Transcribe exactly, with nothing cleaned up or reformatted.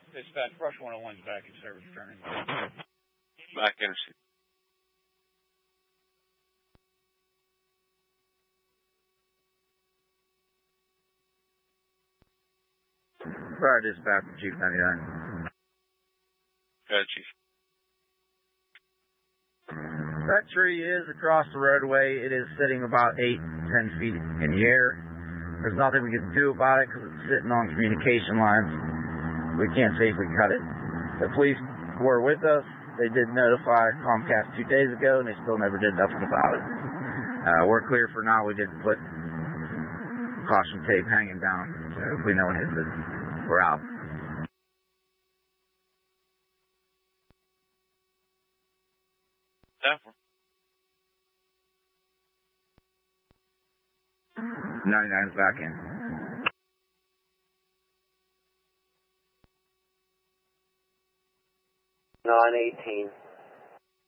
Dispatch, Brush one oh one's back in service, turning. Back in. Fire dispatch, Chief ninety-nine. Good, Chief. That tree is across the roadway. It is sitting about eight, ten feet in the air. There's nothing we can do about it because it's sitting on communication lines. We can't safely cut it. The police were with us. They did notify Comcast two days ago, and they still never did nothing about it. Uh, we're clear for now. We did put caution tape hanging down, so if we know it hits it, we're out. Definitely. ninety-nine's back in. nine eighteen.